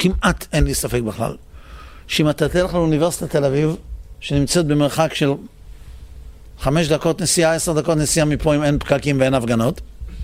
כמעט אין לי ספק בכלל, שאם אתה תלך לאוניברסיטת תל אביב, שנמצאת במרחק של 5 דקות נסיעה, 10 דקות נסיעה מפה, אם אין פקקים ואין הפגנות,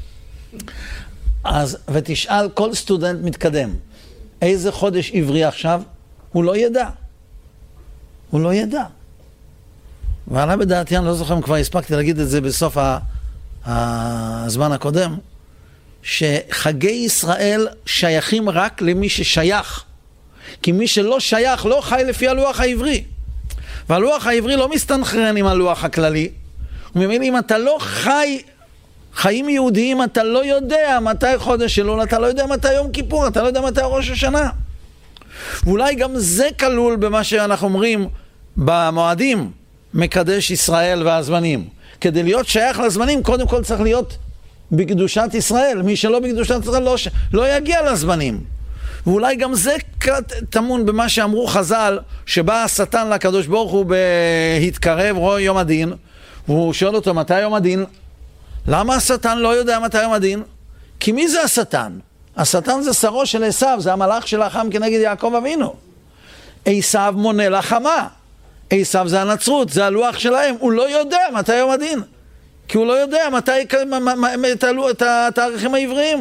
אז ותשאל כל סטודנט מתקדם, איזה חודש עברי עכשיו, הוא לא ידע. הוא לא ידע. ועלה בדעתי, אני לא זוכר אם כבר הספקתי להגיד את זה בסוף הזמן הקודם, שחגי ישראל שייכים רק למי ששייך. כי מי שלא שייך לא חי לפי הלוח העברי. והלוח העברי לא מסתנכרן עם הלוח הכללי. וממילא אם אתה לא חי חיים יהודיים, אתה לא יודע מתי חודש אלול, אתה לא יודע מתי יום כיפור, אתה לא יודע מתי ראש השנה. ואולי גם זה כלול במה שאנחנו אומרים במועדים, מקדש ישראל והזמנים. כדי להיות שייך לזמנים, קודם כל צריך להיות בקדושת ישראל. מי שלא בקדושת ישראל לא יגיע לזמנים. ואולי גם זה תמון במה שאמרו חז"ל, שבא השטן לקדוש ברוך הוא בהתקרב רואי יום הדין, והוא שואל אותו מתי יום הדין? למה השטן לא יודע מתי יום הדין? כי מי זה השטן? השטן זה שרו של עשיו, זה המלאך של החם כנגד יעקב אבינו. עשיו מונה לחמה. עשיו זה הנצרות, זה הלוח שלהם. הוא לא יודע מתי יום הדין. כי הוא לא יודע מתי את התאריכים העבריים.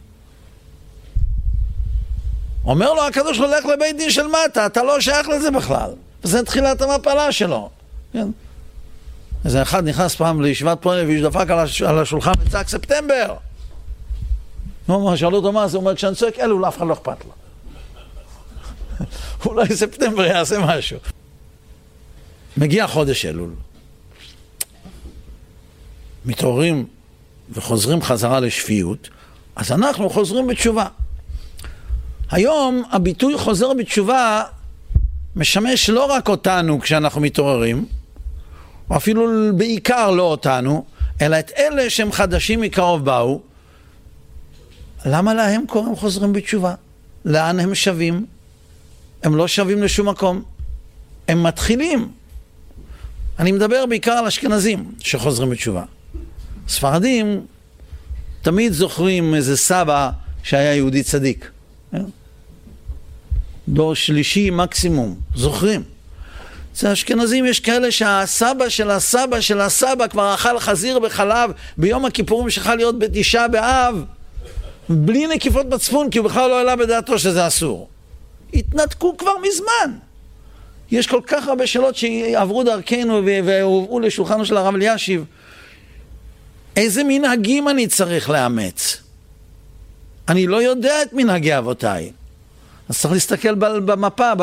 אומר לו הקדוש הולך לבית דין של מטה, אתה לא שייך לזה בכלל. וזה תחילת המפלה שלו. כן? איזה אחד נכנס פעם לישיבת פועל והשדפק על השולחן וצעק ספטמבר. שאלו אותו מה זה, הוא אומר כשאני צועק אלול אף אחד לא אכפת לו. אולי ספטמבר יעשה משהו. מגיע חודש אלול. מתעוררים וחוזרים חזרה לשפיות, אז אנחנו חוזרים בתשובה. היום הביטוי חוזר בתשובה משמש לא רק אותנו כשאנחנו מתעוררים, או אפילו בעיקר לא אותנו, אלא את אלה שהם חדשים מקרוב באו. למה להם קוראים חוזרים בתשובה? לאן הם שווים? הם לא שווים לשום מקום. הם מתחילים. אני מדבר בעיקר על אשכנזים שחוזרים בתשובה. ספרדים תמיד זוכרים איזה סבא שהיה יהודי צדיק. דור שלישי מקסימום, זוכרים. זה אשכנזים, יש כאלה שהסבא של הסבא של הסבא כבר אכל חזיר בחלב ביום הכיפורים שחל להיות בתשעה באב, בלי נקיפות מצפון, כי הוא בכלל לא העלה בדעתו שזה אסור. התנתקו כבר מזמן. יש כל כך הרבה שאלות שעברו דרכנו והובאו לשולחנו של הרב אלישיב. איזה מנהגים אני צריך לאמץ? אני לא יודע את מנהגי אבותיי. אז צריך להסתכל במפה,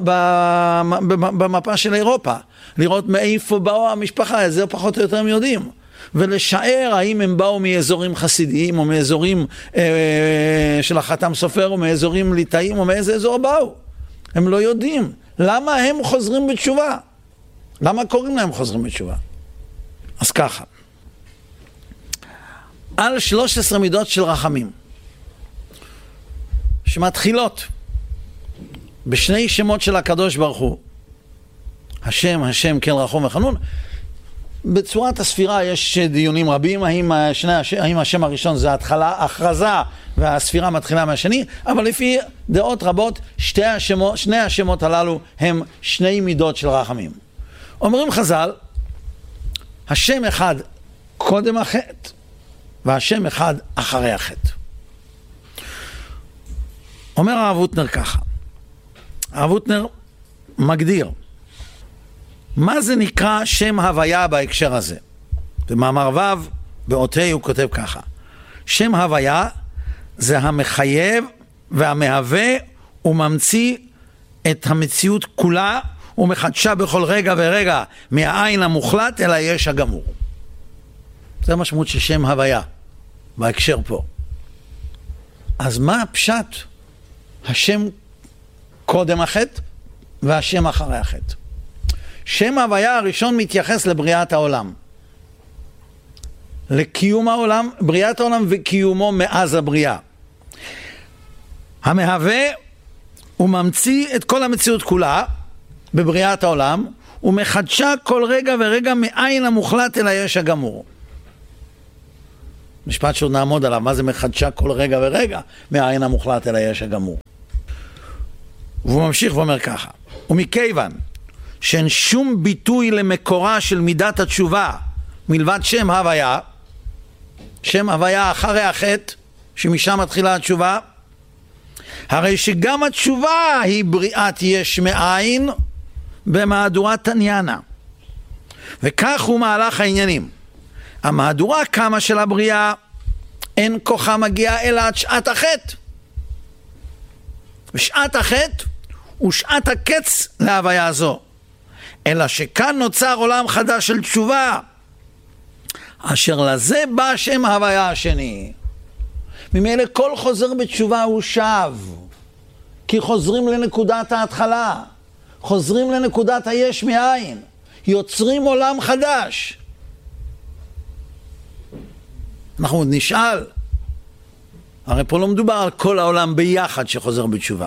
במפה של אירופה, לראות מאיפה באו המשפחה, את זה פחות או יותר הם יודעים. ולשער האם הם באו מאזורים חסידיים, או מאזורים של החתם סופר, או מאזורים ליטאים, או מאיזה אזור באו. הם לא יודעים. למה הם חוזרים בתשובה? למה קוראים להם חוזרים בתשובה? אז ככה. על 13 מידות של רחמים, שמתחילות בשני שמות של הקדוש ברוך הוא, השם, השם, כן רחום וחנון. בצורת הספירה יש דיונים רבים, האם השם הראשון זה התחלה, הכרזה, והספירה מתחילה מהשני, אבל לפי דעות רבות, שני השמות הללו הם שני מידות של רחמים. אומרים חז"ל, השם אחד קודם החטא, והשם אחד אחרי החטא. אומר הרב הוטנר ככה, הרב הוטנר מגדיר, מה זה נקרא שם הוויה בהקשר הזה? במאמר ו' באות ה' הוא כותב ככה, שם הוויה זה המחייב והמהווה וממציא את המציאות כולה ומחדשה בכל רגע ורגע מהעין המוחלט אל היש הגמור. זה המשמעות של שם הוויה בהקשר פה. אז מה הפשט? השם קודם החטא והשם אחרי החטא. שם הוויה הראשון מתייחס לבריאת העולם, לקיום העולם, בריאת העולם וקיומו מאז הבריאה. המהווה הוא ממציא את כל המציאות כולה בבריאת העולם, ומחדשה כל רגע ורגע מעין המוחלט אל היש הגמור. משפט שעוד נעמוד עליו, מה זה מחדשה כל רגע ורגע מעין המוחלט אל היש הגמור? והוא ממשיך ואומר ככה, ומכיוון שאין שום ביטוי למקורה של מידת התשובה מלבד שם הוויה, שם הוויה אחרי החטא, שמשם מתחילה התשובה, הרי שגם התשובה היא בריאת יש מאין במהדורת תניאנה. וכך הוא מהלך העניינים. המהדורה כמה של הבריאה אין כוחה מגיעה אלא עד שעת החטא. ושעת החטא הוא שעת הקץ להוויה הזו. אלא שכאן נוצר עולם חדש של תשובה, אשר לזה בא שם הוויה השני. ממילא כל חוזר בתשובה הוא שב, כי חוזרים לנקודת ההתחלה, חוזרים לנקודת היש מאין, יוצרים עולם חדש. אנחנו עוד נשאל, הרי פה לא מדובר על כל העולם ביחד שחוזר בתשובה.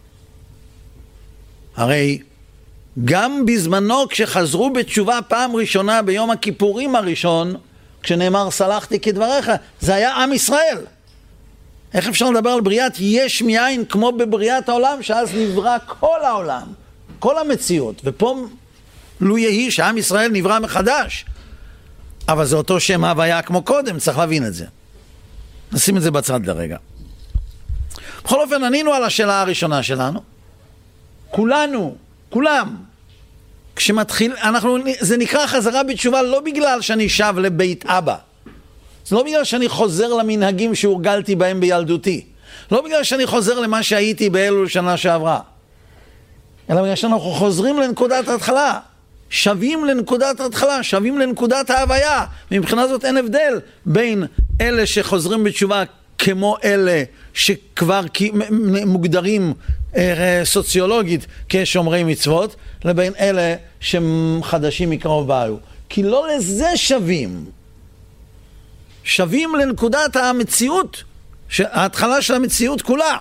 הרי גם בזמנו כשחזרו בתשובה פעם ראשונה ביום הכיפורים הראשון, כשנאמר סלחתי כדבריך, זה היה עם ישראל. איך אפשר לדבר על בריאת יש מאין כמו בבריאת העולם, שאז נברא כל העולם, כל המציאות, ופה לו יהי שעם ישראל נברא מחדש, אבל זה אותו שם הוויה כמו קודם, צריך להבין את זה. נשים את זה בצד לרגע. בכל אופן, ענינו על השאלה הראשונה שלנו. כולם, כשמתחיל, זה נקרא חזרה בתשובה לא בגלל שאני שב לבית אבא. זה לא בגלל שאני חוזר למנהגים שהורגלתי בהם בילדותי. לא בגלל שאני חוזר למה שהייתי באלול שנה שעברה. אלא בגלל שאנחנו חוזרים לנקודת ההתחלה. שווים לנקודת ההתחלה, שווים לנקודת ההוויה. מבחינה זאת אין הבדל בין אלה שחוזרים בתשובה כמו אלה שכבר מוגדרים סוציולוגית כשומרי מצוות, לבין אלה שחדשים מקרוב באו. כי לא לזה שווים. שווים לנקודת המציאות, ההתחלה של המציאות כולה.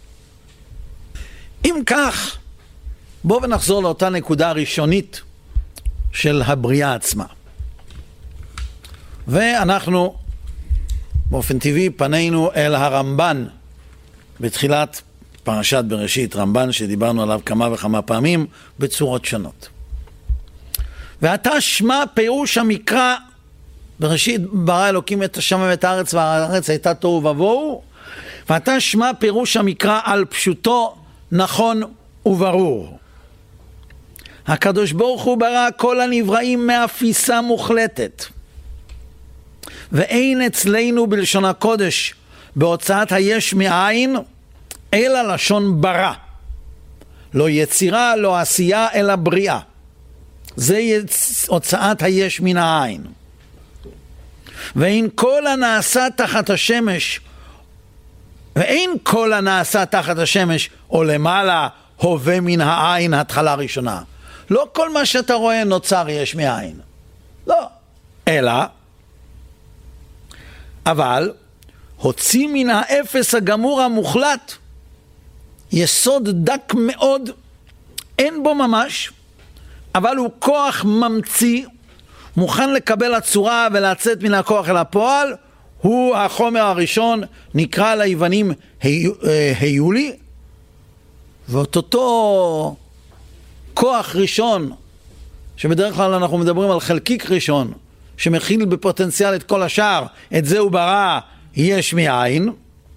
אם כך, בואו ונחזור לאותה נקודה ראשונית של הבריאה עצמה. ואנחנו באופן טבעי פנינו אל הרמב"ן בתחילת פרשת בראשית, רמב"ן שדיברנו עליו כמה וכמה פעמים בצורות שונות. ועתה שמע פירוש המקרא, בראשית ברא אלוקים את השמיים ואת הארץ והארץ הייתה תוהו ובוהו, ועתה שמע פירוש המקרא על פשוטו נכון וברור. הקדוש ברוך הוא ברא כל הנבראים מאפיסה מוחלטת, ואין אצלנו בלשון הקודש בהוצאת היש מאין אלא לשון ברא, לא יצירה, לא עשייה, אלא בריאה. זה הוצאת היש מן העין. ואין כל הנעשה תחת השמש, או למעלה הווה מן העין התחלה ראשונה. לא כל מה שאתה רואה נוצר יש מאין. לא. אלא, אבל הוציא מן האפס הגמור המוחלט יסוד דק מאוד, אין בו ממש, אבל הוא כוח ממציא, מוכן לקבל הצורה ולצאת מן הכוח אל הפועל. הוא החומר הראשון, נקרא ליוונים היולי, ואותו כוח ראשון, שבדרך כלל אנחנו מדברים על חלקיק ראשון, שמכיל בפוטנציאל את כל השאר, את זה הוא ברא יש מאין,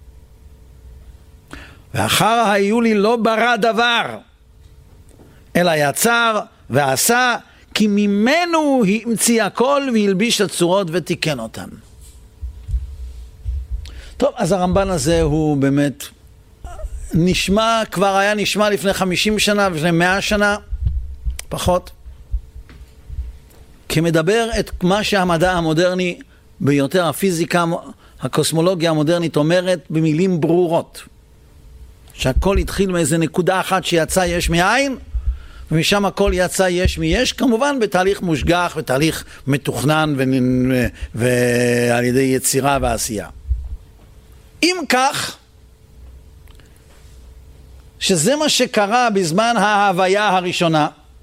ואחר היולי לא ברא דבר, אלא יצר ועשה, כי ממנו המציא הכל והלביש הצורות ותיקן אותן. טוב, אז הרמב"ן הזה הוא באמת נשמע, כבר היה נשמע לפני 50 שנה, לפני 100 שנה, פחות, כמדבר את מה שהמדע המודרני ביותר, הפיזיקה, הקוסמולוגיה המודרנית אומרת במילים ברורות. שהכל התחיל מאיזה נקודה אחת שיצא יש מאין, ומשם הכל יצא יש מיש, כמובן בתהליך מושגח, בתהליך מתוכנן ועל ידי יצירה ועשייה. אם כך, שזה מה שקרה בזמן ההוויה הראשונה,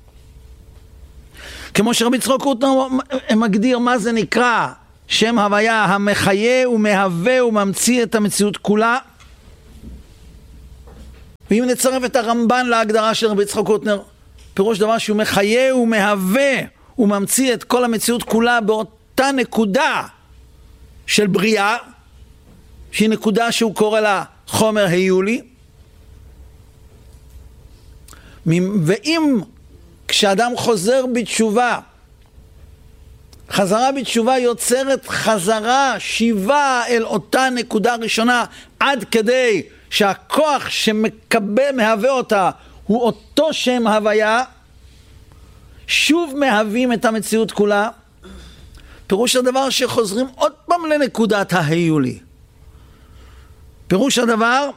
כמו שרבי יצחק קוטנר מגדיר מה זה נקרא שם הוויה, המחיה ומהווה וממציא את המציאות כולה, ואם נצרף את הרמב"ן להגדרה של רבי יצחק קוטנר, פירוש דבר שהוא מחיה ומהווה, הוא ממציא את כל המציאות כולה באותה נקודה של בריאה, שהיא נקודה שהוא קורא לה חומר היולי. ואם כשאדם חוזר בתשובה, חזרה בתשובה יוצרת חזרה, שיבה אל אותה נקודה ראשונה, עד כדי שהכוח שמקבל, מהווה אותה, הוא אותו שם הוויה, שוב מהווים את המציאות כולה. פירוש הדבר שחוזרים עוד פעם לנקודת ההיולי. פירוש הדבר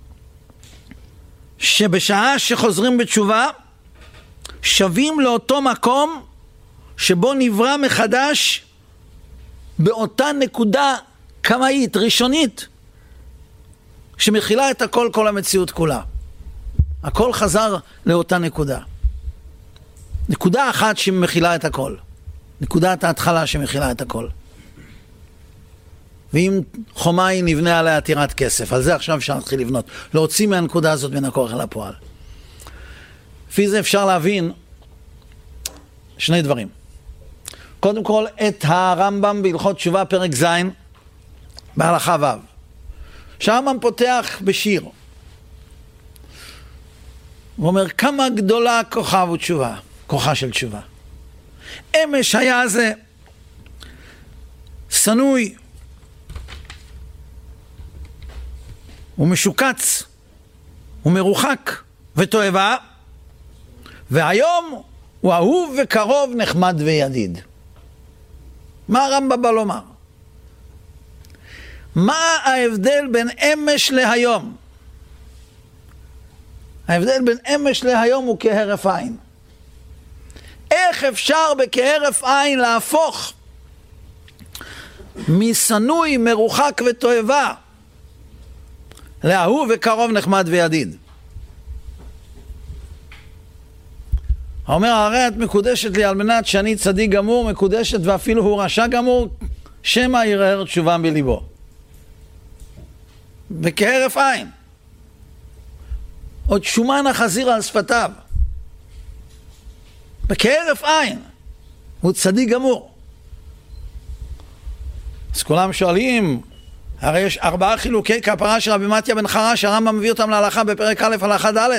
שבשעה שחוזרים בתשובה, שווים לאותו מקום שבו נברא מחדש באותה נקודה קמאית, ראשונית, שמכילה את הכל, כל המציאות כולה. הכל חזר לאותה נקודה. נקודה אחת שמכילה את הכל. נקודת ההתחלה שמכילה את הכל. ואם חומה היא נבנה עליה טירת כסף, על זה עכשיו אפשר להתחיל לבנות. להוציא מהנקודה הזאת מן הכוח אל הפועל. לפי זה אפשר להבין שני דברים. קודם כל, את הרמב"ם בהלכות תשובה פרק ז' בהלכה ו'. שהרמב"ם פותח בשיר. הוא אומר, כמה גדולה כוחה ותשובה, כוחה של תשובה. אמש היה זה סנוי ומשוקץ ומרוחק ותועבה, והיום הוא אהוב וקרוב, נחמד וידיד. מה הרמב"ם בא לומר? מה ההבדל בין אמש להיום? ההבדל בין אמש להיום הוא כהרף עין. איך אפשר בכהרף עין להפוך מסנוי, מרוחק ותועבה לאהוב וקרוב, נחמד וידיד? אומר, הרי את מקודשת לי על מנת שאני צדיק גמור, מקודשת ואפילו הוא רשע גמור, שמא ירהר תשובה בליבו. וכהרף עין. עוד שומן החזיר על שפתיו. וכהרף עין. הוא צדיק גמור. אז כולם שואלים, הרי יש 4 חילוקי כפרה של רבי מתיה בן חרש, הרמב"ם מביא אותם להלכה בפרק א' הלכה ד'.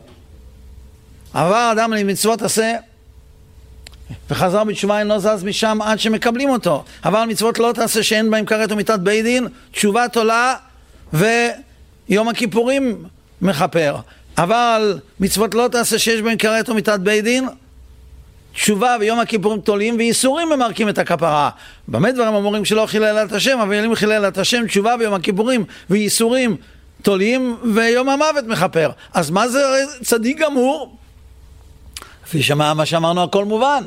עבר אדם למצוות עשה וחזר בתשובה, אינו זז משם עד שמקבלים אותו. עבר מצוות לא תעשה שאין בהם כרת ומיתת בית דין, תשובה תולה ויום הכיפורים מכפר. אבל מצוות לא תעשה שיש בהם כרת ומיתת בית דין, תשובה ויום הכיפורים תולים, ואיסורים ממרקים את הכפרה. באמת דברים אמורים שלא חילל את השם, אבל אם חילל את השם, תשובה ויום הכיפורים ואיסורים תולים ויום המוות מכפר. אז מה זה צדיק גמור? לפי מה שאמרנו, הכל מובן.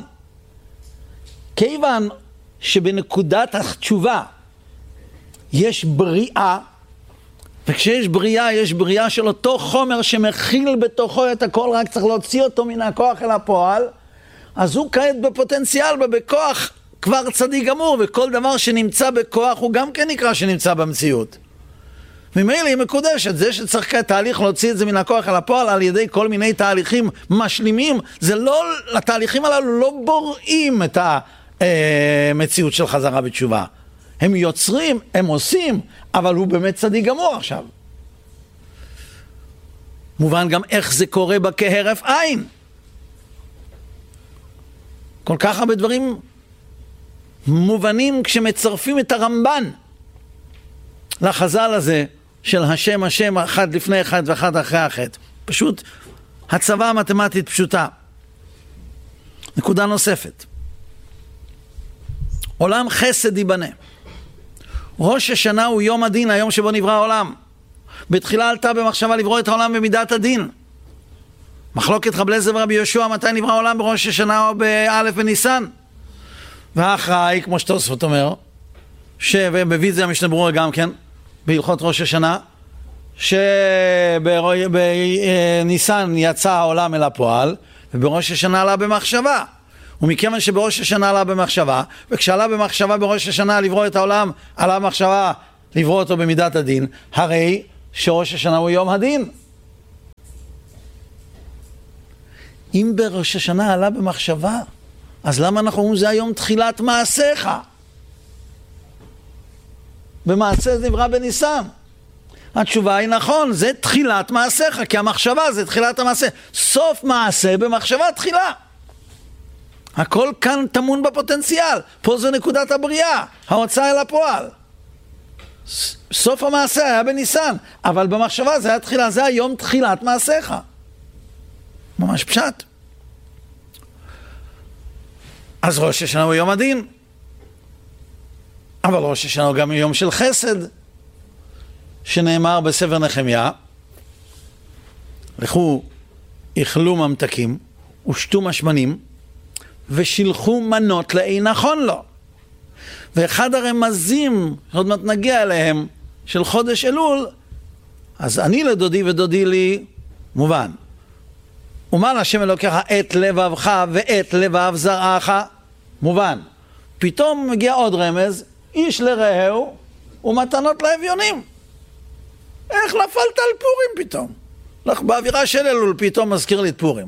כיוון שבנקודת התשובה יש בריאה, וכשיש בריאה, יש בריאה של אותו חומר שמכיל בתוכו את הכל, רק צריך להוציא אותו מן הכוח אל הפועל, אז הוא כעת בפוטנציאל, בכוח, כבר צדיק גמור, וכל דבר שנמצא בכוח הוא גם כן נקרא שנמצא במציאות. ממילא היא מקודשת. זה שצריך כעת תהליך להוציא את זה מן הכוח אל הפועל על ידי כל מיני תהליכים משלימים, זה לא, התהליכים הללו לא בוראים את המציאות של חזרה בתשובה. הם יוצרים, הם עושים, אבל הוא באמת צדיק גמור עכשיו. מובן גם איך זה קורה בכהרף עין. כל כך הרבה דברים מובנים כשמצרפים את הרמב"ן לחז"ל הזה של השם השם, אחד לפני אחד ואחד אחרי החטא. פשוט הצבה מתמטית פשוטה. נקודה נוספת. עולם חסד ייבנה. ראש השנה הוא יום הדין, היום שבו נברא העולם. בתחילה עלתה במחשבה לברוא את העולם במידת הדין. מחלוקת רב אליעזר ורבי יהושע, מתי נברא העולם, בראש השנה או באלף בניסן? והאחראי, כמו שתוספות אומר, ובביא את זה המשנה ברורה גם כן, בהלכות ראש השנה, שבניסן יצא העולם אל הפועל, ובראש השנה עלה במחשבה. ומכיוון שבראש השנה עלה במחשבה, וכשעלה במחשבה בראש השנה לברוא את העולם, עלה במחשבה לברוא אותו במידת הדין, הרי שראש השנה הוא יום הדין. אם בראש השנה עלה במחשבה, אז למה אנחנו אומרים זה היום תחילת מעשיך? במעשה זה נברא בניסן. התשובה היא נכון, זה תחילת מעשיך, כי המחשבה זה תחילת המעשה. סוף מעשה במחשבה תחילה. הכל כאן תמון בפוטנציאל. פה זו נקודת הבריאה, ההוצאה אל הפועל. סוף המעשה היה בניסן, אבל במחשבה זה היה תחילה, זה היום תחילת מעשיך. ממש פשט. אז ראש השנה הוא יום הדין. אבל ראש השנה הוא גם יום של חסד, שנאמר בספר נחמיה, לכו אכלו ממתקים ושתו משמנים ושילחו מנות לאי נכון לו. ואחד הרמזים, עוד מעט נגיע אליהם, של חודש אלול, אז אני לדודי ודודי לי, מובן. ומה להשם אלוקיך את לבבך ואת לבב זרעך, מובן. פתאום מגיע עוד רמז, איש לרעהו ומתנות לאביונים. איך נפלת על פורים פתאום? באווירה של אלול פתאום מזכיר לי את פורים.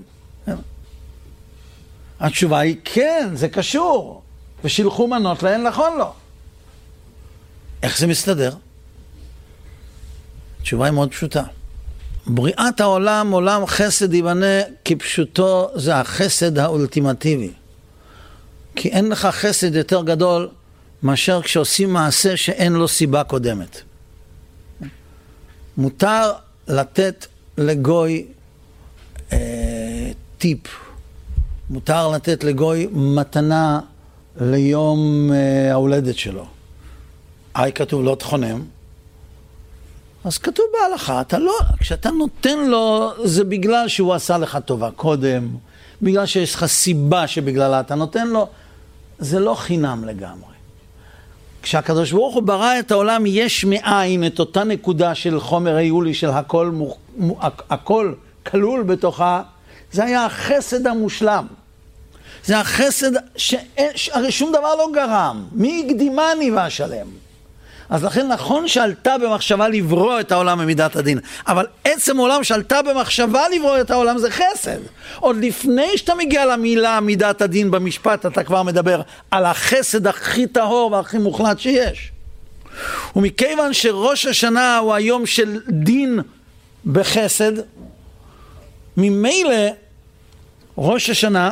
התשובה היא כן, זה קשור. ושילחו מנות להן נכון לו. איך זה מסתדר? התשובה היא מאוד פשוטה. בריאת העולם, עולם חסד ייבנה כפשוטו, זה החסד האולטימטיבי. כי אין לך חסד יותר גדול מאשר כשעושים מעשה שאין לו סיבה קודמת. מותר לתת לגוי טיפ. מותר לתת לגוי מתנה ליום ההולדת שלו. כתוב לא תחונם. אז כתוב בהלכה, כשאתה נותן לו, זה בגלל שהוא עשה לך טובה קודם, בגלל שיש לך סיבה שבגללה אתה נותן לו, זה לא חינם לגמרי. כשהקדוש ברוך הוא ברא את העולם, יש מאין את אותה נקודה של חומר היולי, של הכל כלול בתוכה, זה היה החסד המושלם. זה החסד הרי שום דבר לא גרם. מי הקדימני והשלם? אז לכן נכון שעלתה במחשבה לברוא את העולם במידת הדין, אבל עצם העולם שעלתה במחשבה לברוא את העולם זה חסד. עוד לפני שאתה מגיע למילה מידת הדין במשפט, אתה כבר מדבר על החסד הכי טהור והכי מוחלט שיש. ומכיוון שראש השנה הוא היום של דין בחסד, ממילא ראש השנה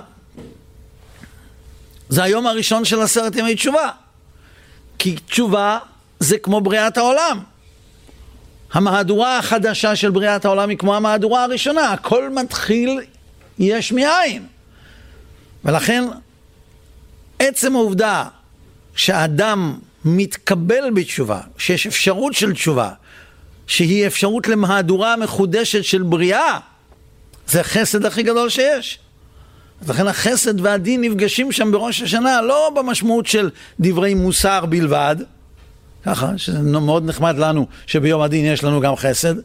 זה היום הראשון של 10 ימי תשובה. כי תשובה זה כמו בריאת העולם. המהדורה החדשה של בריאת העולם היא כמו המהדורה הראשונה. הכל מתחיל יש מאין. ולכן עצם העובדה שהאדם מתקבל בתשובה, שיש אפשרות של תשובה, שהיא אפשרות למהדורה מחודשת של בריאה, זה החסד הכי גדול שיש. אז לכן החסד והדין נפגשים שם בראש השנה, לא במשמעות של דברי מוסר בלבד, ככה, שזה מאוד נחמד לנו שביום הדין יש לנו גם חסד,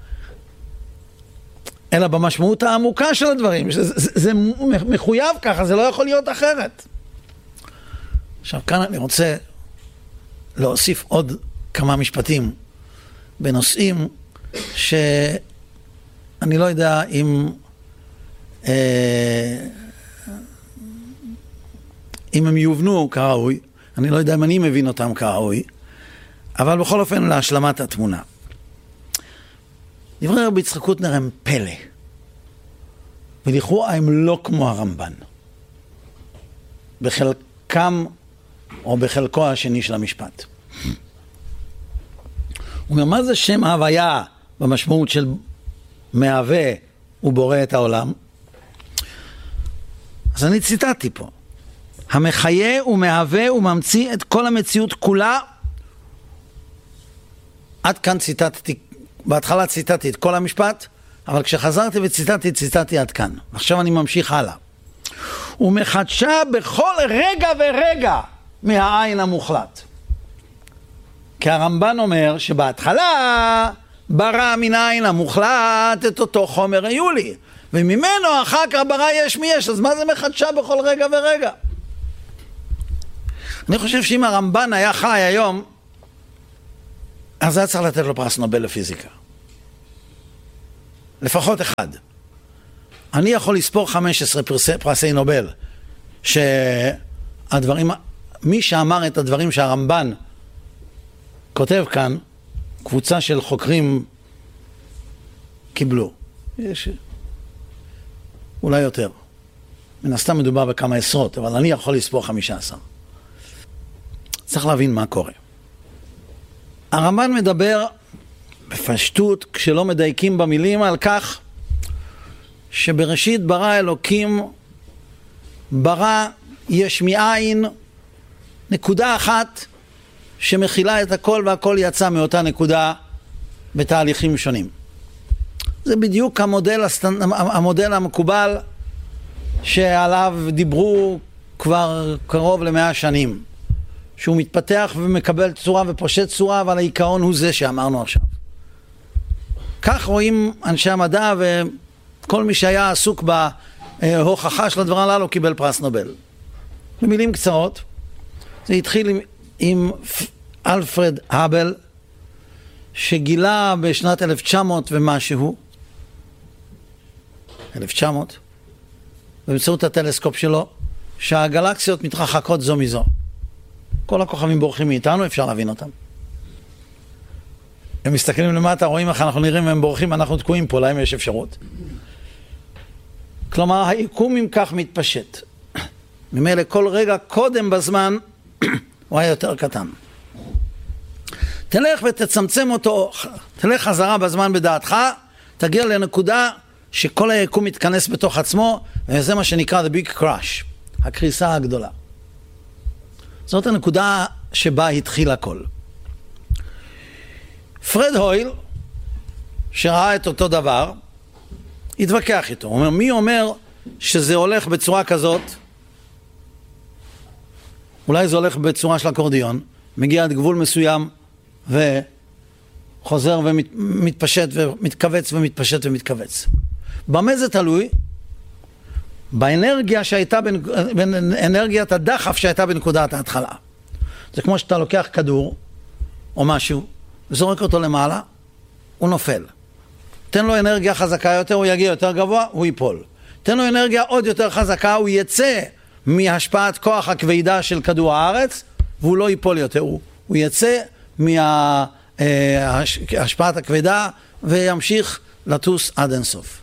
אלא במשמעות העמוקה של הדברים. זה מחויב ככה, זה לא יכול להיות אחרת. עכשיו כאן אני רוצה להוסיף עוד כמה משפטים בנושאים שאני לא יודע אם הם יובנו כראוי, אני לא יודע אם אני מבין אותם כראוי, אבל בכל אופן להשלמת התמונה. דברי רבי יצחק קוטנר הם פלא, ולכאורה הם לא כמו הרמב"ן, בחלקם או בחלקו השני של המשפט. הוא אומר, מה זה שם ההוויה במשמעות של מהווה ובורא את העולם? אז אני ציטטתי פה. המחיה ומהווה וממציא את כל המציאות כולה. עד כאן ציטטתי, בהתחלה ציטטתי את כל המשפט, אבל כשחזרתי ציטטתי עד כאן. עכשיו אני ממשיך הלאה. ומחדשה בכל רגע ורגע מהעין המוחלט. כי הרמב"ן אומר שבהתחלה ברא מן העין המוחלט את אותו חומר היולי, וממנו אחר כך ברא יש מי יש. אז מה זה מחדשה בכל רגע ורגע? אני חושב שאם הרמב"ן היה חי היום, אז היה צריך לתת לו פרס נובל לפיזיקה. לפחות אחד. אני יכול לספור 15 פרסי נובל, שהדברים, מי שאמר את הדברים שהרמב"ן כותב כאן, קבוצה של חוקרים קיבלו. יש אולי יותר. מן הסתם מדובר בכמה עשרות, אבל אני יכול לספור 15. צריך להבין מה קורה. הרמב"ן מדבר בפשטות, כשלא מדייקים במילים, על כך שבראשית ברא אלוקים, ברא יש מאין נקודה אחת שמכילה את הכל, והכל יצא מאותה נקודה בתהליכים שונים. זה בדיוק המודל המקובל שעליו דיברו כבר קרוב ל100 שנים, שהוא מתפתח ומקבל צורה ופושט צורה, אבל העיקרון הוא זה שאמרנו עכשיו. כך רואים אנשי המדע, וכל מי שהיה עסוק בהוכחה של הדברים הללו קיבל פרס נובל. במילים קצרות, זה התחיל עם אלפרד האבל, שגילה בשנת 1900 ומשהו, 1900, באמצעות הטלסקופ שלו, שהגלקסיות מתרחקות זו מזו. כל הכוכבים בורחים מאיתנו, אפשר להבין אותם. הם מסתכלים למטה, רואים איך אנחנו נראים והם בורחים, אנחנו תקועים פה, להם יש אפשרות. כלומר, היקום אם כך מתפשט. ממילא כל רגע קודם בזמן, הוא היה יותר קטן. תלך ותצמצם אותו, תלך חזרה בזמן בדעתך, תגיע לנקודה שכל היקום מתכנס בתוך עצמו, וזה מה שנקרא the big crash, הקריסה הגדולה. זאת הנקודה שבה התחיל הכל. פרד הויל, שראה את אותו דבר, התווכח איתו. הוא אומר, מי אומר שזה הולך בצורה כזאת? אולי זה הולך בצורה של אקורדיון, מגיע עד גבול מסוים וחוזר ומתפשט ומתכווץ ומתפשט ומתכווץ. במה זה תלוי? באנרגיה שהייתה, באנרגיית הדחף שהייתה בנקודת ההתחלה. זה כמו שאתה לוקח כדור או משהו, וזורק אותו למעלה, הוא נופל. תן לו אנרגיה חזקה יותר, הוא יגיע יותר גבוה, הוא ייפול. תן לו אנרגיה עוד יותר חזקה, הוא יצא מהשפעת כוח הכבידה של כדור הארץ, והוא לא ייפול יותר, הוא יצא מהשפעת הכבידה וימשיך לטוס עד אינסוף.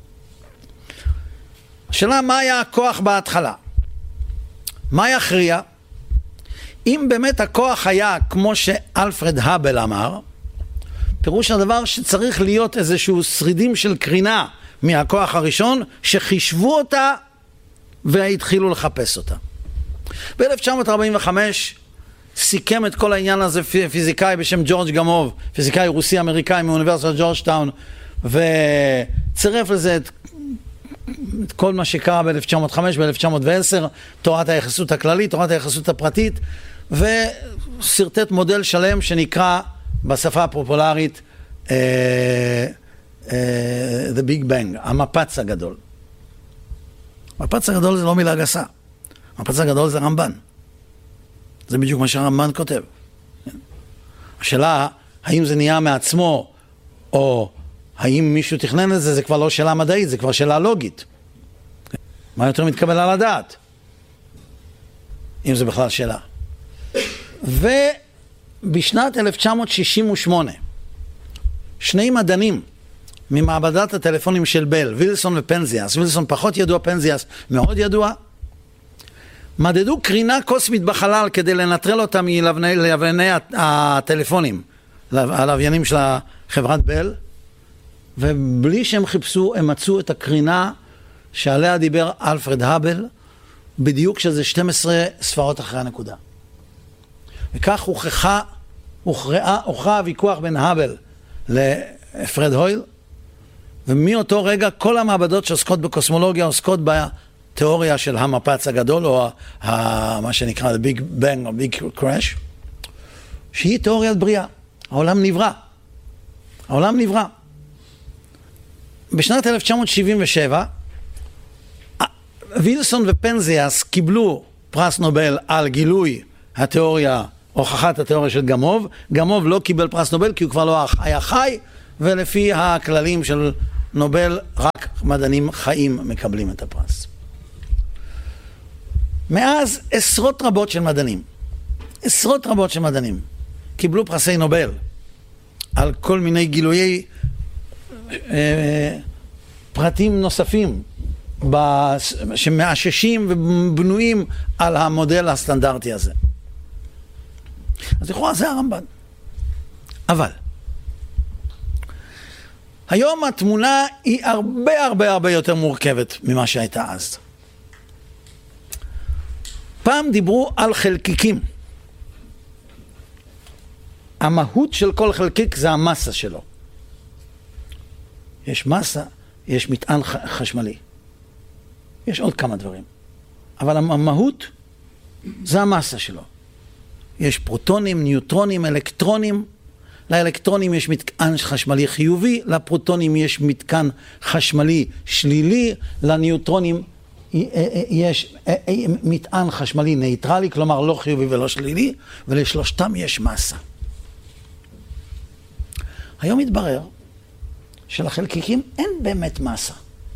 השאלה, מה היה הכוח בהתחלה? מה יכריע? אם באמת הכוח היה כמו שאלפרד האבל אמר, פירוש הדבר שצריך להיות איזשהו שרידים של קרינה מהכוח הראשון, שחישבו אותה והתחילו לחפש אותה. ב-1945 סיכם את כל העניין הזה פיזיקאי בשם ג'ורג' גמוב, פיזיקאי רוסי-אמריקאי מאוניברסיטת ג'ורג'טאון, וצירף לזה את כל מה שקרה ב-1905 ב-1910, תורת היחסות הכללית, תורת היחסות הפרטית, וסרטט מודל שלם שנקרא בשפה הפופולרית The Big Bang, המפץ הגדול. המפץ הגדול זה לא מילה גסה, המפץ הגדול זה רמב"ן. זה בדיוק מה שהרמב"ן כותב. השאלה, האם זה נהיה מעצמו, או האם מישהו תכנן את זה, זה כבר לא שאלה מדעית, זה כבר שאלה לוגית. מה יותר מתקבל על הדעת? אם זה בכלל שאלה. ובשנת 1968, שני מדענים ממעבדת הטלפונים של בל, וילסון ופנזיאס, וילסון פחות ידוע, פנזיאס מאוד ידוע, מדדו קרינה קוסמית בחלל כדי לנטרל אותה מלווייני הטלפונים, הלוויינים של חברת בל, ובלי שהם חיפשו, הם מצאו את הקרינה שעליה דיבר אלפרד האבל, בדיוק שזה 12 ספרות אחרי הנקודה. וכך הוכרע הוויכוח בין האבל לפרד הויל, ומאותו רגע כל המעבדות שעוסקות בקוסמולוגיה עוסקות בתיאוריה של המפץ הגדול, או מה שנקרא the Big Bang או Big Crash, שהיא תיאוריית בריאה. העולם נברא. העולם נברא. בשנת 1977, וילסון ופנזיאס קיבלו פרס נובל על גילוי התיאוריה, הוכחת התיאוריה של גמוב. גמוב לא קיבל פרס נובל כי הוא כבר לא היה חי, ולפי הכללים של נובל רק מדענים חיים מקבלים את הפרס. מאז עשרות רבות של מדענים קיבלו פרסי נובל על כל מיני גילויי פרטים נוספים שמאששים ובנויים על המודל הסטנדרטי הזה. אז לכאורה זה הרמב"ן. אבל היום התמונה היא הרבה יותר מורכבת ממה שהייתה אז. פעם דיברו על חלקיקים. המהות של כל חלקיק זה המסה שלו. יש מסה, יש מטען חשמלי. יש עוד כמה דברים. אבל המהות זה המסה שלו. יש פרוטונים, ניוטרונים, אלקטרונים. לאלקטרונים יש מטען חשמלי חיובי, לפרוטונים יש מטען חשמלי שלילי, לניוטרונים יש מטען חשמלי נייטרלי, כלומר לא חיובי ולא שלילי, ולשלושתם יש מסה. היום מתברר שלחלקיקים אין באמת מסה.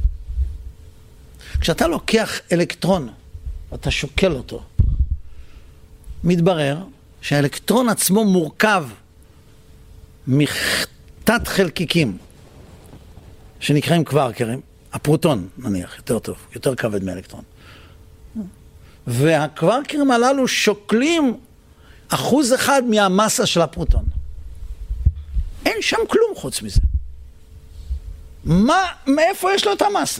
כשאתה לוקח אלקטרון ואתה שוקל אותו, מתברר שהאלקטרון עצמו מורכב מתת חלקיקים שנקראים קווארקרים, הפרוטון נניח, יותר טוב, יותר כבד מאלקטרון. והקווארקרים הללו שוקלים 1% מהמסה של הפרוטון. אין שם כלום חוץ מזה. מאיפה יש לו את המסה?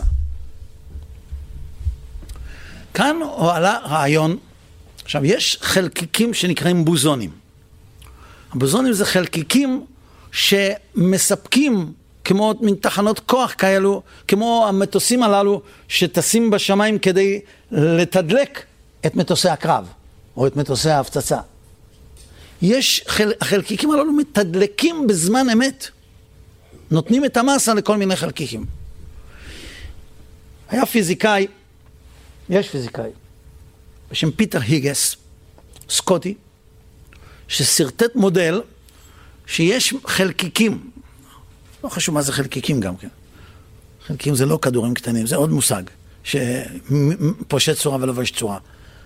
כאן עלה רעיון, עכשיו יש חלקיקים שנקראים בוזונים. הבוזונים זה חלקיקים שמספקים כמו מין תחנות כוח כאלו, כמו המטוסים הללו שטסים בשמיים כדי לתדלק את מטוסי הקרב או את מטוסי ההפצצה. החלקיקים הללו מתדלקים בזמן אמת, נותנים את המסה לכל מיני חלקיקים. יש פיזיקאי בשם פיטר היגס, סקוטי, שסרטט מודל שיש חלקיקים, לא חשוב מה זה חלקיקים גם כן, חלקיקים זה לא כדורים קטנים, זה עוד מושג שפושט צורה ולובש צורה,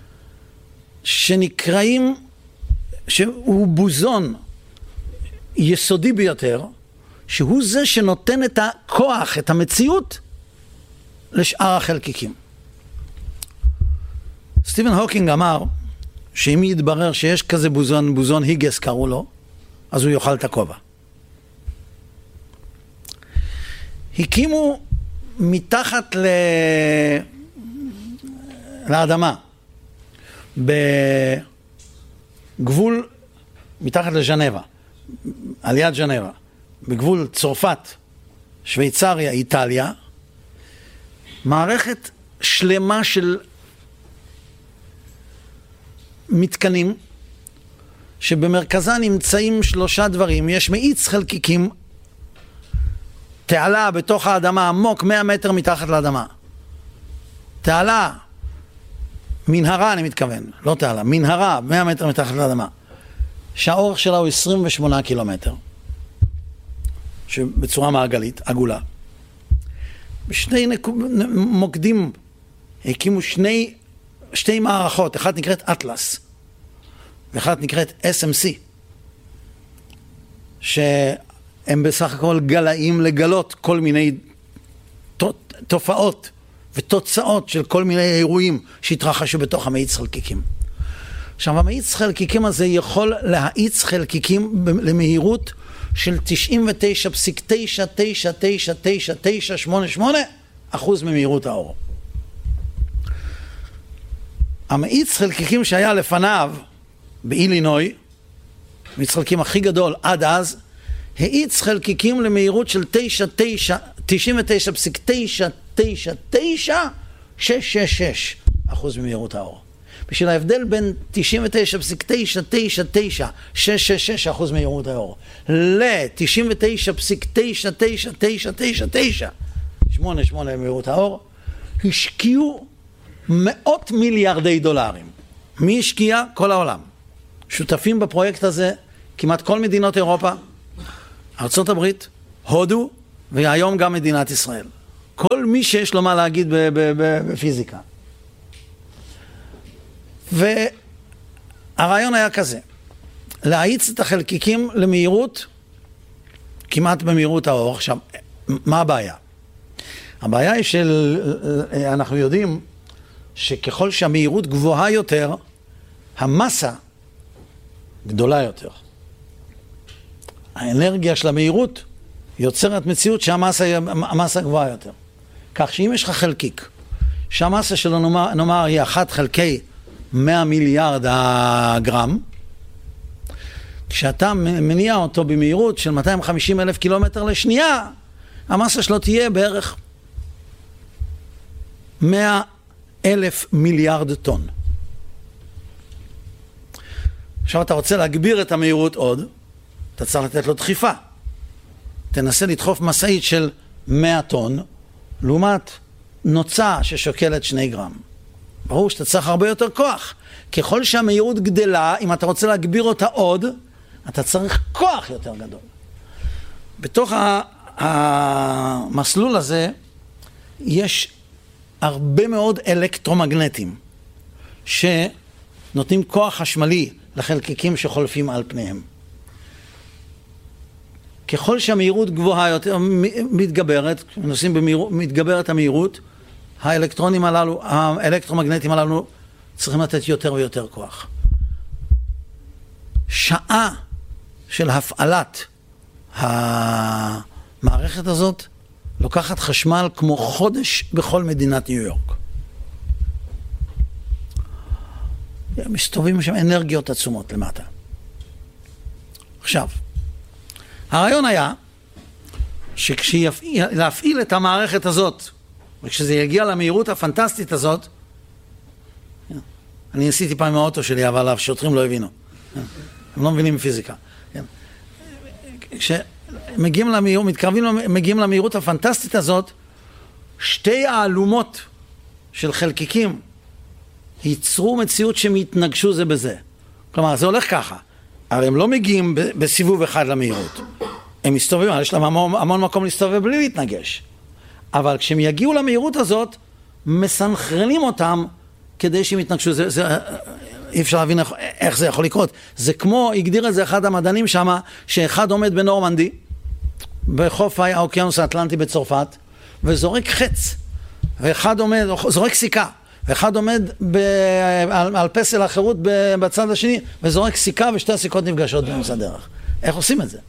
שנקראים, שהוא בוזון יסודי ביותר, שהוא זה שנותן את הכוח, את המציאות לשאר החלקיקים. סטיבן הוקינג אמר שאם יתברר שיש כזה בוזון היגס קראו לו, אז הוא יאכל את הכובע. הקימו מתחת לאדמה, בגבול, מתחת לז'נבה, על יד ז'נבה, בגבול צרפת, שוויצריה, איטליה, מערכת שלמה של מתקנים, שבמרכזה נמצאים 3 דברים. יש מאיץ חלקיקים, תעלה בתוך האדמה עמוק 100 מטר מתחת לאדמה. תעלה, מנהרה אני מתכוון, לא תעלה, מנהרה 100 מטר מתחת לאדמה. שהאורך שלה הוא 28 קילומטר, שבצורה מעגלית, עגולה. בשני מוקדים הקימו שתי מערכות, אחת נקראת אטלס, ואחת נקראת SMC, שהם בסך הכל גלאים לגלות כל מיני תופעות ותוצאות של כל מיני אירועים שהתרחשו בתוך המאיץ חלקיקים. עכשיו, המאיץ חלקיקים הזה יכול להאיץ חלקיקים למהירות של 99.9999988% ממהירות האור. המאיץ חלקיקים שהיה לפניו באילינוי, מאיץ חלקיקים הכי גדול עד אז, האיץ חלקיקים למהירות של 99.9999666% ממהירות האור. בשביל ההבדל בין 99.9999666% מהירות האור ל-99.9999988 מהירות האור, השקיעו מאות מיליארדי דולרים. מי השקיע? כל העולם. שותפים בפרויקט הזה כמעט כל מדינות אירופה, ארצות הברית, הודו, והיום גם מדינת ישראל. כל מי שיש לו מה להגיד בפיזיקה. והרעיון היה כזה, להאיץ את החלקיקים למהירות, כמעט במהירות האור. עכשיו, מה הבעיה? הבעיה היא שאנחנו יודעים שככל שהמהירות גבוהה יותר, המסה גדולה יותר. האנרגיה של המהירות יוצרת מציאות שהמסה גבוהה יותר. כך שאם יש לך חלקיק, שהמסה שלו נאמר היא 1 חלקי 100 מיליארד הגרם, כשאתה מניע אותו במהירות של 250,000 קילומטר לשנייה, המסה שלו תהיה בערך 100,000 מיליארד טון. עכשיו אתה רוצה להגביר את המהירות עוד, אתה צריך לתת לו דחיפה. תנסה לדחוף מסעית של 100 טון, לעומת נוצה ששוקלת 2 גרם. ברור שאתה צריך הרבה יותר כוח. ככל שהמהירות גדלה, אם אתה רוצה להגביר אותה עוד, אתה צריך כוח יותר גדול. בתוך המסלול הזה יש הרבה מאוד אלקטרומגנטים שנותנים כוח חשמלי לחלקיקים שחולפים על פניהם. ככל שהמהירות גבוהה יותר, מתגברת המהירות, האלקטרומגנטים הללו צריכים לתת יותר ויותר כוח. שעה של הפעלת המערכת הזאת לוקחת חשמל כמו חודש בכל מדינת ניו יורק. מסתובבים שם אנרגיות עצומות למטה. עכשיו, הרעיון היה להפעיל את המערכת הזאת, וכשזה יגיע למהירות הפנטסטית הזאת, אני ניסיתי פעם עם האוטו שלי, אבל השוטרים לא הבינו. הם לא מבינים פיזיקה. כשמגיעים למהירות הפנטסטית הזאת, שתי האלומות של חלקיקים ייצרו מציאות שהם יתנגשו זה בזה. כלומר, זה הולך ככה. הרי הם לא מגיעים בסיבוב אחד למהירות. הם מסתובבים, יש להם המון מקום להסתובב בלי להתנגש. אבל כשהם יגיעו למהירות הזאת, מסנכרנים אותם כדי שהם יתנגשו. אי אפשר להבין איך זה יכול לקרות. זה כמו, הגדיר את זה אחד המדענים שם, שאחד עומד בנורמנדי, בחוף האוקיינוס האטלנטי בצרפת, וזורק חץ, ואחד עומד, זורק סיכה, ואחד עומד על פסל החירות בצד השני, וזורק סיכה, ושתי הסיכות נפגשות באמצע הדרך. איך עושים את זה?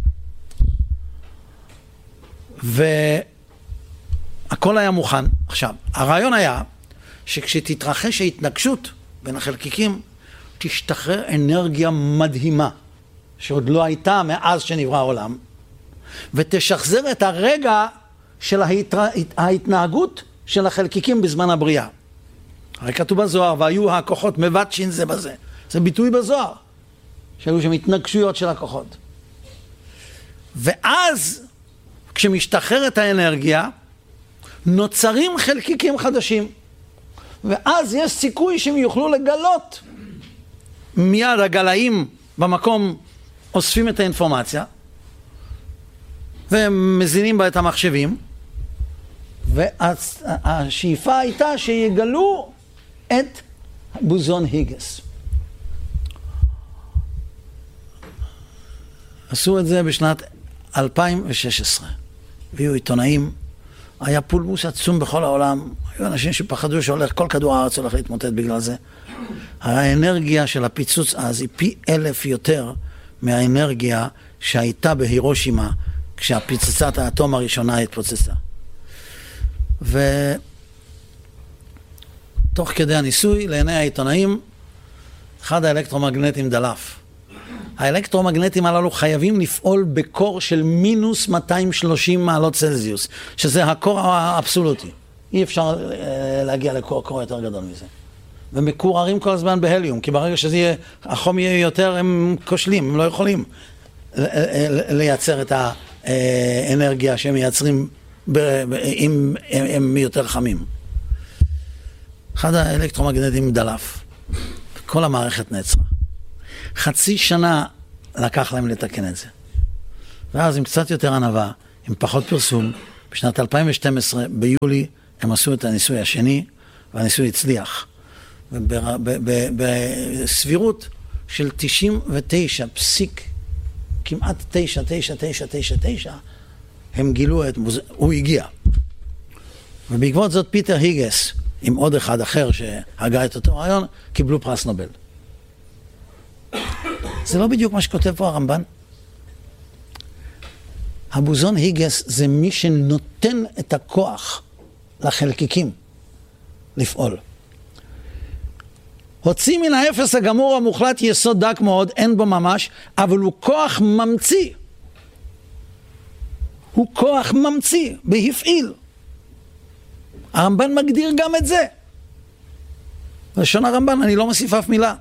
והכל היה מוכן. עכשיו, הרעיון היה שכשתתרחש ההתנגשות בין החלקיקים, תשתחרר אנרגיה מדהימה, שעוד לא הייתה מאז שנברא העולם, ותשחזר את הרגע של ההתנהגות של החלקיקים בזמן הבריאה. הרי כתוב בזוהר, והיו הכוחות מבטשין זה בזה. זה ביטוי בזוהר, שהיו שם התנגשויות של הכוחות. ואז, כשמשתחררת האנרגיה, נוצרים חלקיקים חדשים. ואז יש סיכוי שהם יוכלו לגלות. מיד הגלאים במקום אוספים את האינפורמציה, והם מזינים בה את המחשבים, והשאיפה הייתה שיגלו את בוזון היגס. עשו את זה בשנת 2016. והיו עיתונאים, היה פולמוס עצום בכל העולם, היו אנשים שפחדו שהולך, כל כדור הארץ הולך להתמוטט בגלל זה. האנרגיה של הפיצוץ אז היא פי 1000 יותר מהאנרגיה שהייתה בהירושימה, כשהפצצת האטום הראשונה התפוצצה. ותוך כדי הניסוי, לעיני העיתונאים, אחד האלקטרומגנטים דלף. האלקטרומגנטים הללו חייבים לפעול בקור של מינוס 230 מעלות צלזיוס, שזה הקור האבסולוטי. אי אפשר להגיע לקור יותר גדול מזה. ומקוררים כל הזמן בהליום, כי ברגע שזה יהיה, החום יהיה יותר, הם כושלים, הם לא יכולים לייצר את האנרגיה שהם מייצרים אם הם יותר חמים. אחד האלקטרומגנטים דלף, כל המערכת נעצרה. חצי שנה לקח להם לתקן את זה. ואז עם קצת יותר ענווה, עם פחות פרסום, בשנת 2012, ביולי, הם עשו את הניסוי השני, והניסוי הצליח. בסבירות של 99 פסיק, כמעט 9, הם גילו הוא הגיע. ובעקבות זאת פיטר היגס, עם עוד אחד אחר שהגה את אותו רעיון, קיבלו פרס נובל. זה לא בדיוק מה שכותב פה הרמב"ן. הבוזון היגס זה מי שנותן את הכוח לחלקיקים לפעול. הוציא מן האפס הגמור המוחלט יסוד דק מאוד, אין בו ממש, אבל הוא כוח ממציא. הוא כוח ממציא, בהפעיל. הרמב"ן מגדיר גם את זה. לשון הרמב"ן, אני לא מוסיף אף מילה.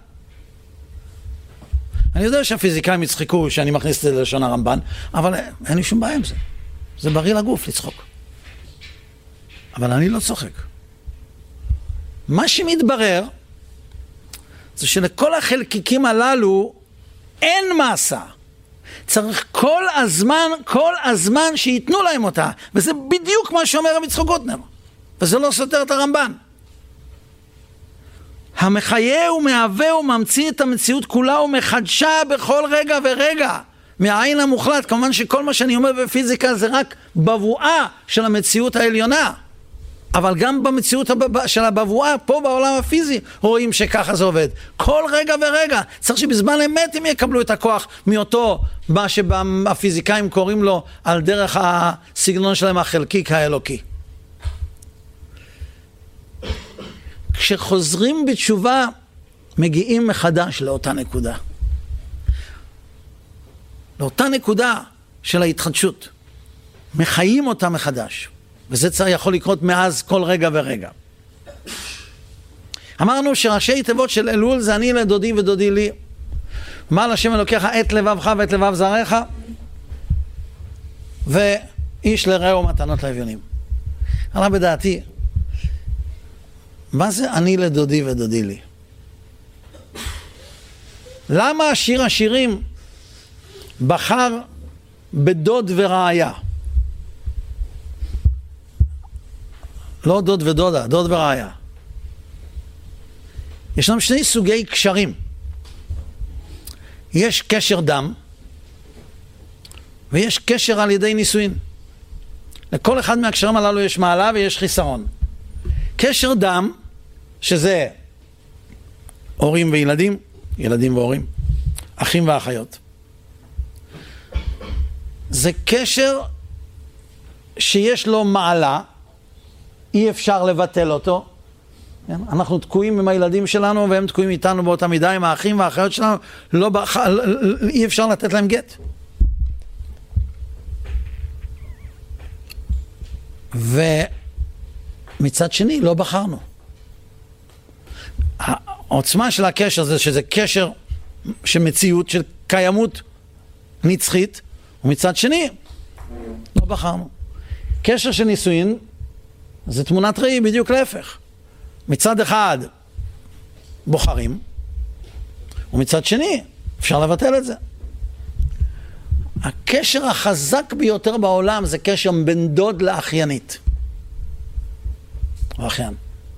אני יודע שהפיזיקאים יצחקו שאני מכניס את זה ללשון הרמב"ן, אבל אין לי שום בעיה עם זה. זה בריא לגוף לצחוק. אבל אני לא צוחק. מה שמתברר, זה שלכל החלקיקים הללו אין מסה. צריך כל הזמן שיתנו להם אותה. וזה בדיוק מה שאומר רבי יצחק גוטנר. וזה לא סותר את הרמב"ן. המחיה ומהווה וממציא את המציאות כולה ומחדשה בכל רגע ורגע. מהעין המוחלט. כמובן שכל מה שאני אומר בפיזיקה זה רק בבואה של המציאות העליונה. אבל גם במציאות של הבבואה, פה בעולם הפיזי, רואים שככה זה עובד. כל רגע ורגע. צריך שבזמן אמת הם יקבלו את הכוח מאותו, מה שהפיזיקאים קוראים לו, על דרך הסגנון שלהם החלקיק האלוקי. כשחוזרים בתשובה, מגיעים מחדש לאותה נקודה. לאותה נקודה של ההתחדשות. מחיים אותה מחדש. וזה יכול לקרות מאז כל רגע ורגע. אמרנו שראשי תיבות של אלול זה אני לדודי ודודי לי. מה לשם אלוקיך את לבבך ואת לבב זרעך, ואיש לרעהו מתנות לאביונים. עלה בדעתי, מה זה אני לדודי ודודי לי? למה שיר השירים בחר בדוד ורעיה? לא דוד ודודה, דוד ורעיה. ישנם שני סוגי קשרים. יש קשר דם, ויש קשר על ידי נישואין. לכל אחד מהקשרים הללו יש מעלה ויש חיסרון. קשר דם, שזה הורים וילדים, ילדים והורים, אחים ואחיות. זה קשר שיש לו מעלה, אי אפשר לבטל אותו. אנחנו תקועים עם הילדים שלנו והם תקועים איתנו באותה מידה, עם האחים והאחיות שלנו, אי אפשר לתת להם גט. ומצד שני לא בחרנו. העוצמה של הקשר זה שזה קשר של מציאות, של קיימות נצחית, ומצד שני לא בחרנו. קשר של נישואין זה תמונת ראי בדיוק להפך. מצד אחד בוחרים, ומצד שני אפשר לבטל את זה. הקשר החזק ביותר בעולם זה קשר בין דוד לאחיינית. או אחיין.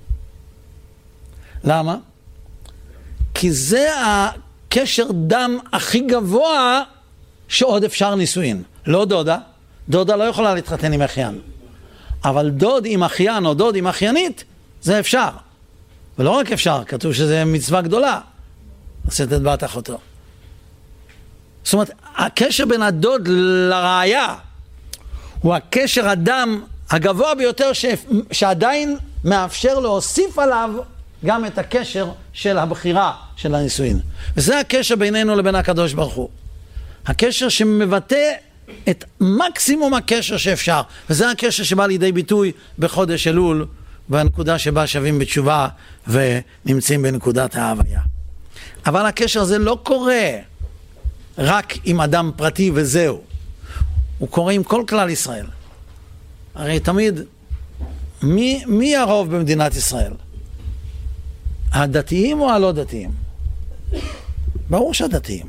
למה? כי זה הקשר דם הכי גבוה שעוד אפשר נישואין. לא דודה. דודה לא יכולה להתחתן עם אחיין. אבל דוד עם אחיין או דוד עם אחיינית, זה אפשר. ולא רק אפשר, כתוב שזה מצווה גדולה. לשאת את בת אחותו. זאת אומרת, הקשר בין הדוד לרעיה, הוא הקשר הדם הגבוה ביותר שעדיין מאפשר להוסיף עליו גם את הקשר של הבחירה של הנישואין. וזה הקשר בינינו לבין הקדוש ברוך הוא. הקשר שמבטא את מקסימום הקשר שאפשר. וזה הקשר שבא לידי ביטוי בחודש אלול, בנקודה שבה שווים בתשובה ונמצאים בנקודת ההוויה. אבל הקשר הזה לא קורה רק עם אדם פרטי וזהו. הוא קורה עם כל כלל ישראל. הרי תמיד, מי הרוב במדינת ישראל? הדתיים או הלא דתיים? ברור שהדתיים.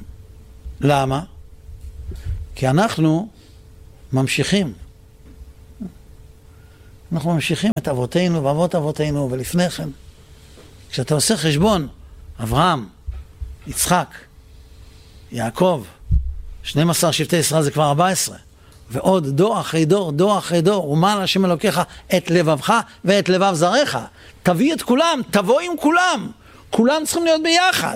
למה? כי אנחנו ממשיכים. אנחנו ממשיכים את אבותינו ואבות אבותינו ולפני כן. כשאתה עושה חשבון, אברהם, יצחק, יעקב, 12 שבטי ישראל זה כבר 14, ועוד דור אחרי דור, דור אחרי דור, ומעל השם אלוקיך את לבבך ואת לבב זרעך. תביא את כולם, תבוא עם כולם, כולם צריכים להיות ביחד.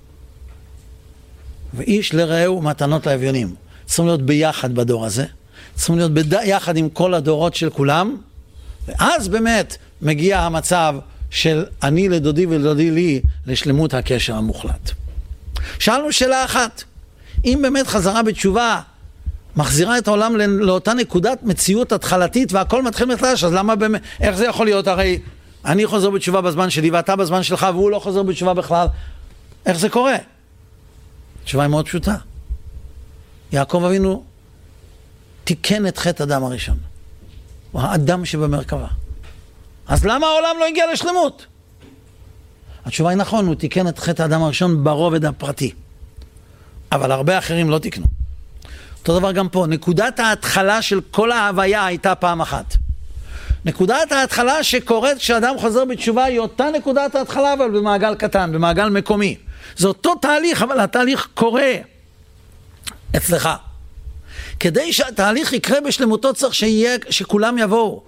ואיש לרעהו מתנות לאביונים. צריכים להיות ביחד בדור הזה, צריכים להיות ביחד עם כל הדורות של כולם, ואז באמת מגיע המצב של אני לדודי ולדודי לי לשלמות הקשר המוחלט. שאלנו שאלה אחת, אם באמת חזרה בתשובה מחזירה את העולם לאותה נקודת מציאות התחלתית והכל מתחיל מחדש, אז למה באמת, איך זה יכול להיות? הרי אני חוזר בתשובה בזמן שלי ואתה בזמן שלך והוא לא חוזר בתשובה בכלל, איך זה קורה? התשובה היא מאוד פשוטה. יעקב אבינו תיקן את חטא אדם הראשון, הוא האדם שבמרכבה. אז למה העולם לא הגיע לשלמות? התשובה היא נכון, הוא תיקן את חטא האדם הראשון ברובד הפרטי, אבל הרבה אחרים לא תיקנו. אותו דבר גם פה, נקודת ההתחלה של כל ההוויה הייתה פעם אחת. נקודת ההתחלה שקורית כשאדם חוזר בתשובה היא אותה נקודת ההתחלה, אבל במעגל קטן, במעגל מקומי. זה אותו תהליך, אבל התהליך קורה אצלך. כדי שהתהליך יקרה בשלמותו צריך שכולם יבואו.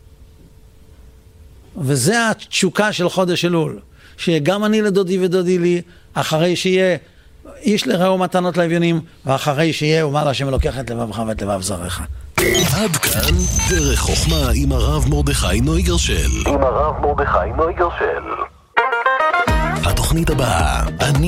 וזה התשוקה של חודש אלול. שיהיה גם אני לדודי ודודי לי, אחרי שיהיה איש לרעהו מתנות לאביונים, ואחרי שיהיה ומעל השם אלוקיך את לבבך ואת לבב זרעך. עד כאן דרך חוכמה עם הרב מרדכי נויגרשל. התוכנית הבאה, אני